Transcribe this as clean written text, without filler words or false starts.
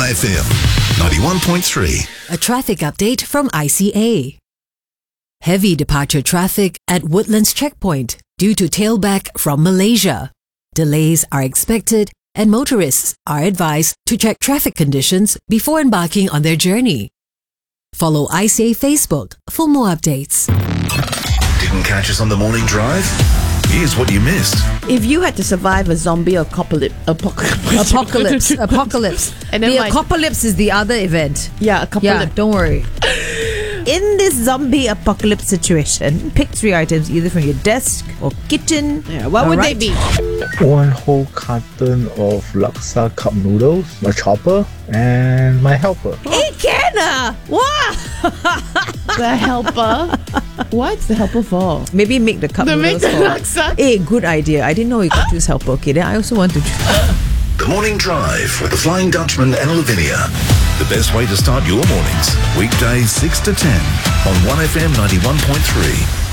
1FM 91.3. A traffic update from ICA. Heavy departure traffic at Woodlands Checkpoint due to tailback from Malaysia. Delays are expected and motorists are advised to check traffic conditions before embarking on their journey. Follow ICA Facebook for more updates. Didn't catch us on the morning drive? Here's what you missed. If you had to survive a zombie apocalypse. And then the like- apocalypse is the other event. Yeah, a couple Yeah, of... don't worry. In this zombie apocalypse situation, pick 3 items either from your desk or kitchen. Yeah, what would they be? One whole carton of laksa cup noodles, a chopper, and my helper. Hey, Kenna! Wow! The helper. What's the helper for? Maybe make the cup To noodles make the for... laksa? Hey, good idea. I didn't know you could choose helper. Okay, then I also want to choose... The Morning Drive with the Flying Dutchman and Lavinia. The best way to start your mornings. Weekdays 6 to 10 on 1FM 91.3.